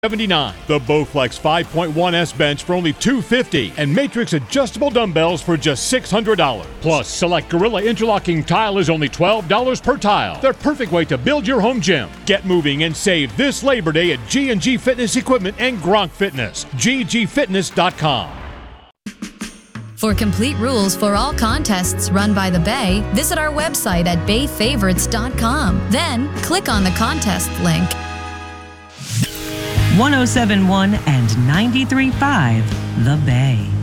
$79. The Bowflex 5.1S bench for only $250, and Matrix adjustable dumbbells for just $600. Plus, select Gorilla interlocking tile is only $12 per tile. They're perfect way to build your home gym. Get moving and save this Labor Day at G&G Fitness Equipment and Gronk Fitness. ggfitness.com. For complete rules for all contests run by the Bay, visit our website at bayfavorites.com. Then click on the contest link. 107.1 and 93.5 The Bay.